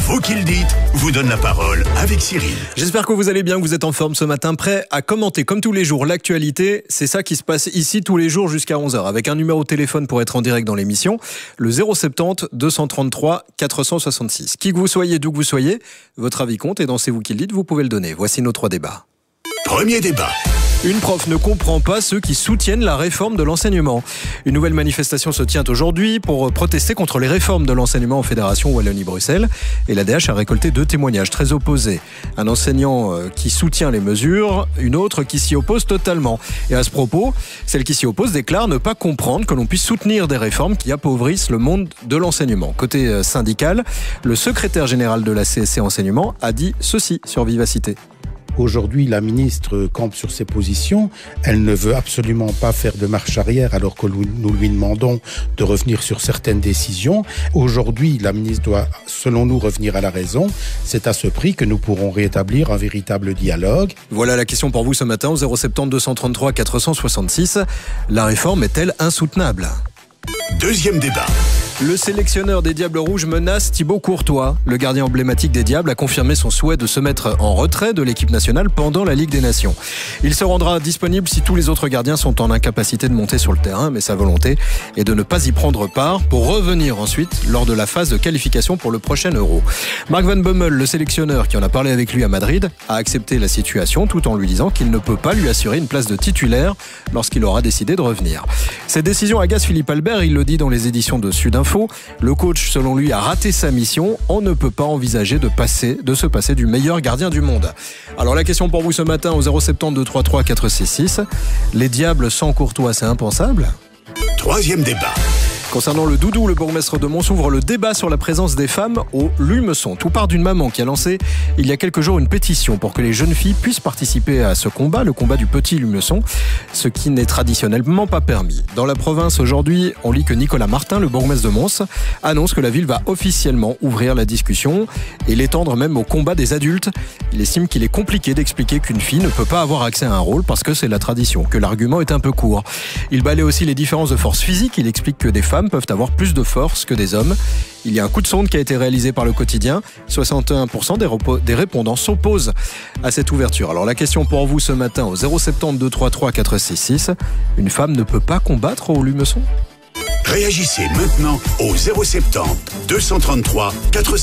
Vous qui le dites vous donne la parole avec Cyril. J'espère que vous allez bien, que vous êtes en forme ce matin, prêt à commenter comme tous les jours l'actualité. C'est ça qui se passe ici tous les jours jusqu'à 11h avec un numéro de téléphone pour être en direct dans l'émission, le 070 233 466. Qui que vous soyez, d'où que vous soyez, votre avis compte et dans C'est vous qui le dites, vous pouvez le donner. Voici nos 3 débats. Premier débat. Une prof ne comprend pas ceux qui soutiennent la réforme de l'enseignement. Une nouvelle manifestation se tient aujourd'hui pour protester contre les réformes de l'enseignement en Fédération Wallonie-Bruxelles. Et l'ADH a récolté 2 témoignages très opposés. Un enseignant qui soutient les mesures, une autre qui s'y oppose totalement. Et à ce propos, celle qui s'y oppose déclare ne pas comprendre que l'on puisse soutenir des réformes qui appauvrissent le monde de l'enseignement. Côté syndical, le secrétaire général de la CSC Enseignement a dit ceci sur Vivacité. Aujourd'hui, la ministre campe sur ses positions. Elle ne veut absolument pas faire de marche arrière alors que nous lui demandons de revenir sur certaines décisions. Aujourd'hui, la ministre doit, selon nous, revenir à la raison. C'est à ce prix que nous pourrons rétablir un véritable dialogue. Voilà la question pour vous ce matin au 070 233 466. La réforme est-elle insoutenable ? Deuxième débat. Le sélectionneur des Diables Rouges menace Thibaut Courtois. Le gardien emblématique des Diables a confirmé son souhait de se mettre en retrait de l'équipe nationale pendant la Ligue des Nations. Il se rendra disponible si tous les autres gardiens sont en incapacité de monter sur le terrain, mais sa volonté est de ne pas y prendre part pour revenir ensuite lors de la phase de qualification pour le prochain Euro. Mark Van Bommel, le sélectionneur qui en a parlé avec lui à Madrid, a accepté la situation tout en lui disant qu'il ne peut pas lui assurer une place de titulaire lorsqu'il aura décidé de revenir. Cette décision agace Philippe Albert, il le dit dans les éditions de Sudinfo. Le coach, selon lui, a raté sa mission. On ne peut pas envisager de se passer du meilleur gardien du monde. Alors la question pour vous ce matin au 070 233 466. Les Diables sans Courtois, c'est impensable ? Troisième débat. Concernant le Doudou, le bourgmestre de Mons ouvre le débat sur la présence des femmes au Lumeçon. Tout part d'une maman qui a lancé il y a quelques jours une pétition pour que les jeunes filles puissent participer à ce combat, le combat du petit Lumeçon, ce qui n'est traditionnellement pas permis. Dans la province aujourd'hui, on lit que Nicolas Martin, le bourgmestre de Mons, annonce que la ville va officiellement ouvrir la discussion et l'étendre même au combat des adultes. Il estime qu'il est compliqué d'expliquer qu'une fille ne peut pas avoir accès à un rôle parce que c'est la tradition, que l'argument est un peu court. Il balaie aussi les différences de force physique. Il explique que des femmes peuvent avoir plus de force que des hommes. Il y a un coup de sonde qui a été réalisé par le quotidien. 61% des répondants s'opposent à cette ouverture. Alors la question pour vous ce matin au 070 233 466. Une femme ne peut pas combattre au Lumeçon ? Réagissez maintenant au 070 233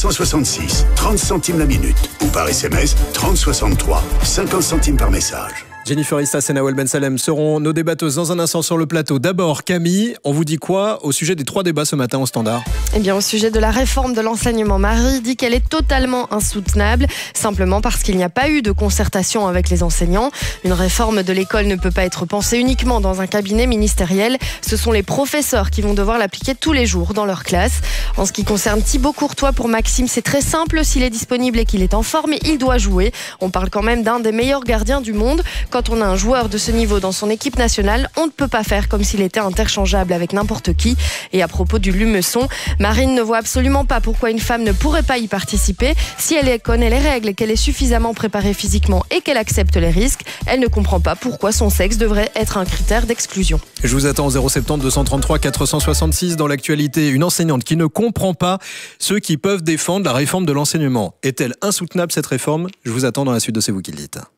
466, 30 centimes la minute ou par SMS 3063, 50 centimes par message. Jennifer Istas et Nawel Ben Salem seront nos débatteuses dans un instant sur le plateau. D'abord, Camille, on vous dit quoi au sujet des 3 débats ce matin au Standard ? Eh bien, au sujet de la réforme de l'enseignement, Marie dit qu'elle est totalement insoutenable, simplement parce qu'il n'y a pas eu de concertation avec les enseignants. Une réforme de l'école ne peut pas être pensée uniquement dans un cabinet ministériel. Ce sont les professeurs qui vont devoir l'appliquer tous les jours dans leur classe. En ce qui concerne Thibaut Courtois, pour Maxime, c'est très simple. S'il est disponible et qu'il est en forme, il doit jouer. On parle quand même d'un des meilleurs gardiens du monde. Quand on a un joueur de ce niveau dans son équipe nationale, on ne peut pas faire comme s'il était interchangeable avec n'importe qui. Et à propos du Lumeçon, Marine ne voit absolument pas pourquoi une femme ne pourrait pas y participer. Si elle connaît les règles et qu'elle est suffisamment préparée physiquement et qu'elle accepte les risques, elle ne comprend pas pourquoi son sexe devrait être un critère d'exclusion. Je vous attends au 070 233 466 dans l'actualité. Une enseignante qui ne comprend pas ceux qui peuvent défendre la réforme de l'enseignement. Est-elle insoutenable cette réforme ? Je vous attends dans la suite de C'est vous qui le dites.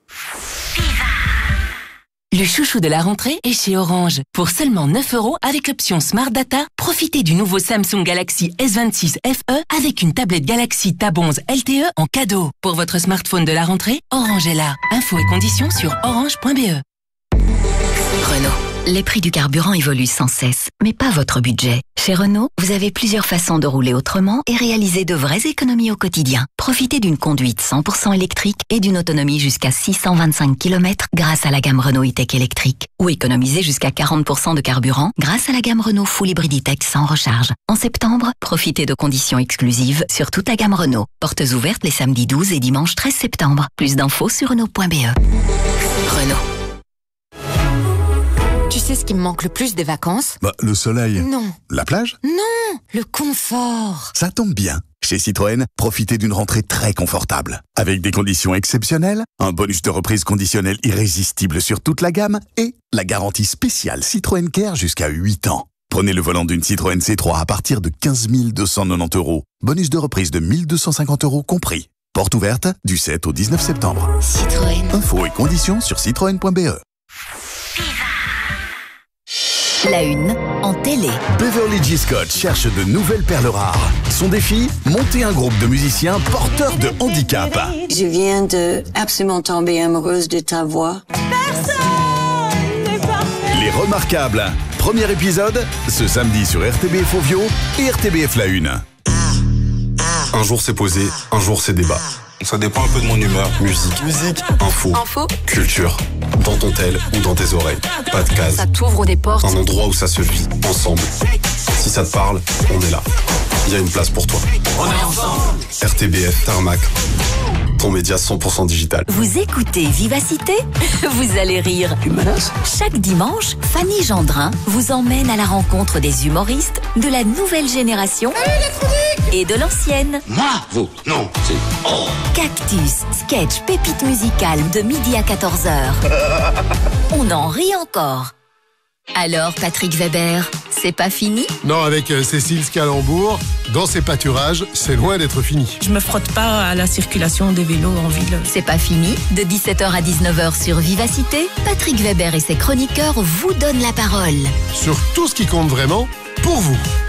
Le chouchou de la rentrée est chez Orange. Pour seulement 9 € avec l'option Smart Data, profitez du nouveau Samsung Galaxy S26 FE avec une tablette Galaxy Tab 11 LTE en cadeau. Pour votre smartphone de la rentrée, Orange est là. Infos et conditions sur orange.be. Renault. Les prix du carburant évoluent sans cesse, mais pas votre budget. Chez Renault, vous avez plusieurs façons de rouler autrement et réaliser de vraies économies au quotidien. Profitez d'une conduite 100% électrique et d'une autonomie jusqu'à 625 km grâce à la gamme Renault E-Tech électrique. Ou économisez jusqu'à 40% de carburant grâce à la gamme Renault Full Hybrid E-Tech sans recharge. En septembre, profitez de conditions exclusives sur toute la gamme Renault. Portes ouvertes les samedis 12 et dimanche 13 septembre. Plus d'infos sur Renault.be. Renault. Tu sais ce qui me manque le plus des vacances ? Le soleil. Non. La plage ? Non, le confort. Ça tombe bien. Chez Citroën, profitez d'une rentrée très confortable. Avec des conditions exceptionnelles, un bonus de reprise conditionnel irrésistible sur toute la gamme et la garantie spéciale Citroën Care jusqu'à 8 ans. Prenez le volant d'une Citroën C3 à partir de 15 290 €. Bonus de reprise de 1 250 € compris. Porte ouverte du 7 au 19 septembre. Citroën. Infos et conditions sur citroën.be. La une en télé. Beverly G. Scott cherche de nouvelles perles rares. Son défi, monter un groupe de musiciens porteurs de handicap. Je viens de absolument tomber amoureuse de ta voix. Les Remarquables. Premier épisode, ce samedi sur RTBF Ovio et RTBF La Une. Un jour c'est posé, un jour c'est débat. Ça dépend un peu de mon humeur. Musique, info, culture. Dans ton tel ou dans tes oreilles. Pas de case. Ça t'ouvre des portes. Un endroit où ça se vit, ensemble. Si ça te parle, on est là. Il y a une place pour toi. On est ensemble. RTBF Tarmac. Ton média 100% digital. Vous écoutez Vivacité? Vous allez rire. Tu menaces? Chaque dimanche, Fanny Gendrin vous emmène à la rencontre des humoristes de la nouvelle génération et de l'ancienne. Moi? Vous? Non, c'est... Oh. Cactus, sketch, pépite musicale de midi à 14h. On en rit encore. Alors, Patrick Weber, c'est pas fini? Non, avec Cécile Scalambourg, dans ses pâturages, c'est loin d'être fini. Je me frotte pas à la circulation des vélos en ville. C'est pas fini. De 17h à 19h sur Vivacité, Patrick Weber et ses chroniqueurs vous donnent la parole. Sur tout ce qui compte vraiment, pour vous.